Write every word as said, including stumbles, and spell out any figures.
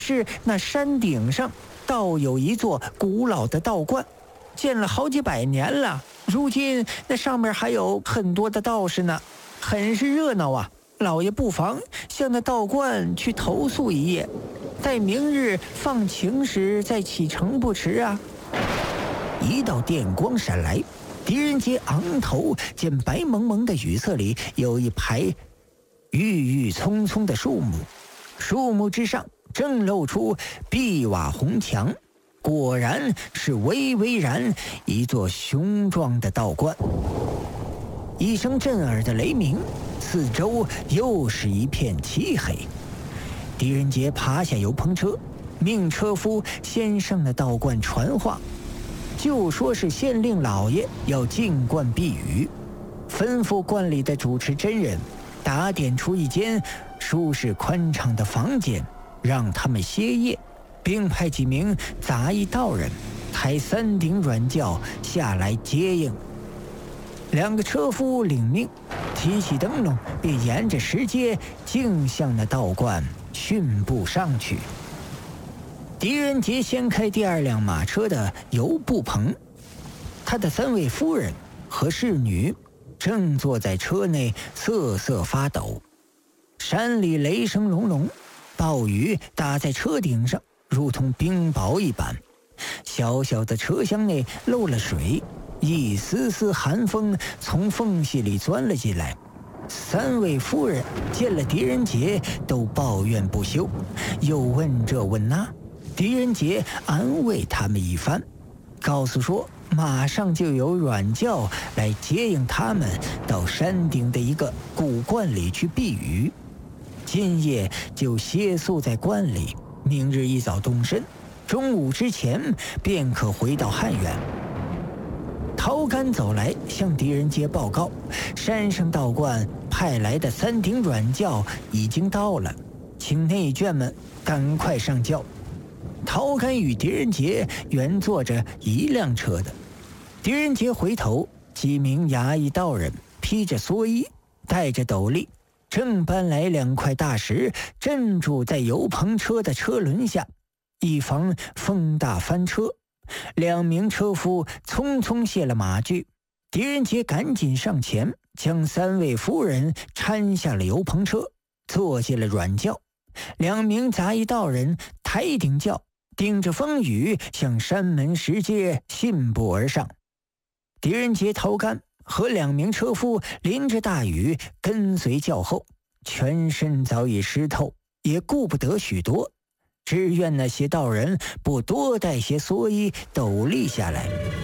是那山顶上倒有一座古老的道观，建了好几百年了，如今那上面还有很多的道士呢，很是热闹啊。老爷不妨向那道观去投宿一夜，待明日放晴时再启程不迟啊。一道电光闪来，狄仁杰昂头见白蒙蒙的雨色里有一排郁郁葱葱的树木，树木之上正露出碧瓦红墙，果然是巍巍然一座雄壮的道观。一声震耳的雷鸣，四周又是一片漆黑。狄仁杰爬下油篷车，命车夫先上了道观传话，就说是县令老爷要进观避雨，吩咐观里的主持真人打点出一间舒适宽敞的房间，让他们歇业，并派几名杂役道人抬三顶软轿下来接应。两个车夫领命，提起灯笼，便沿着石阶径向那道观迅步上去。狄仁杰掀开第二辆马车的油布棚，他的三位夫人和侍女正坐在车内瑟瑟发抖。山里雷声隆隆，暴雨打在车顶上，如同冰雹一般。小小的车厢内漏了水，一丝丝寒风从缝隙里钻了进来。三位夫人见了狄仁杰都抱怨不休，又问这问那。狄仁杰安慰他们一番，告诉说马上就有软轿来接应他们到山顶的一个古观里去避雨，今夜就歇宿在观里，明日一早动身，中午之前便可回到汉源。陶干走来向狄仁杰报告，山上道观派来的三顶软轿已经到了，请内眷们赶快上轿。陶干与狄仁杰原坐着一辆车的。狄仁杰回头，几名衙役道人披着蓑衣，戴着斗笠，正搬来两块大石镇住在油篷车的车轮下，以防风大翻车。两名车夫匆匆卸了马具，狄仁杰赶紧上前将三位夫人搀下了油篷车，坐进了软轿。两名杂役道人抬顶轿，顶着风雨向山门石阶信步而上。狄仁杰、陶干和两名车夫淋着大雨跟随轿后，全身早已湿透，也顾不得许多，只愿那些道人不多带些蓑衣斗笠下来。